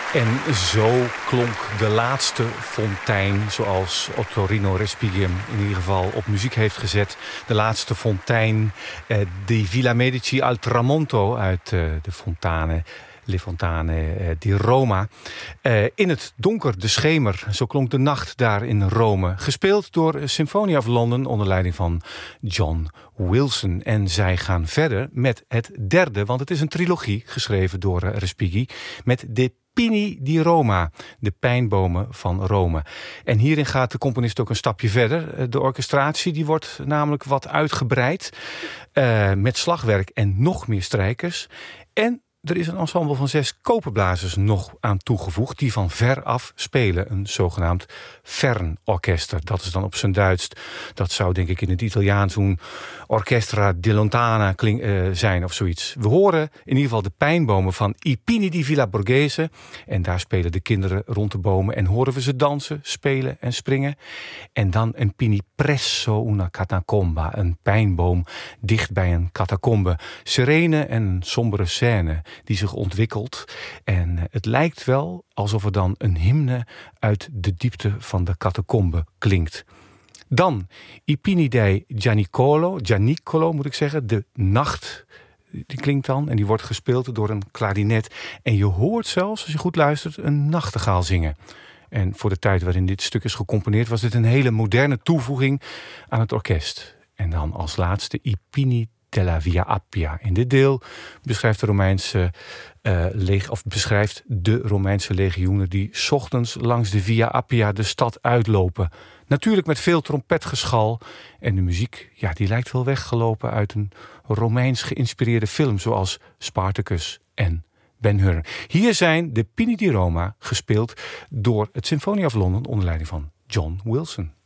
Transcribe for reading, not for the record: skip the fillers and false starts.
En zo klonk de laatste fontein, zoals Ottorino Respighi in ieder geval op muziek heeft gezet. De laatste fontein, di Villa Medici al Tramonto uit de Fontane. Le Fontane di Roma. In het donker, de schemer, zo klonk de nacht daar in Rome. Gespeeld door Symphony of London onder leiding van John Wilson. En zij gaan verder met het derde, want het is een trilogie geschreven door Respighi, met De Pini di Roma, de pijnbomen van Rome. En hierin gaat de componist ook een stapje verder. De orchestratie die wordt namelijk wat uitgebreid, met slagwerk en nog meer strijkers. En er is een ensemble van 6 koperblazers nog aan toegevoegd, die van ver af spelen. Een zogenaamd fernorchester. Dat is dan op zijn Duits. Dat zou denk ik in het Italiaans een orchestra di lontana zijn of zoiets. We horen in ieder geval de pijnbomen van I Pini di Villa Borghese. En daar spelen de kinderen rond de bomen. En horen we ze dansen, spelen en springen. En dan een pini presso una catacomba. Een pijnboom dicht bij een catacombe. Serene en sombere scène die zich ontwikkelt. En het lijkt wel alsof er dan een hymne uit de diepte van de catacombe klinkt. Dan I Pini di Gianicolo moet ik zeggen. De nacht, die klinkt dan en die wordt gespeeld door een klarinet. En je hoort zelfs, als je goed luistert, een nachtegaal zingen. En voor de tijd waarin dit stuk is gecomponeerd was dit een hele moderne toevoeging aan het orkest. En dan als laatste I Pini della Via Appia. In dit deel beschrijft beschrijft de Romeinse legioenen die 's ochtends langs de Via Appia de stad uitlopen. Natuurlijk met veel trompetgeschal. En de muziek, ja, die lijkt wel weggelopen uit een Romeins geïnspireerde film, zoals Spartacus en Ben-Hur. Hier zijn de Pini di Roma gespeeld door het Symphony of London onder leiding van John Wilson.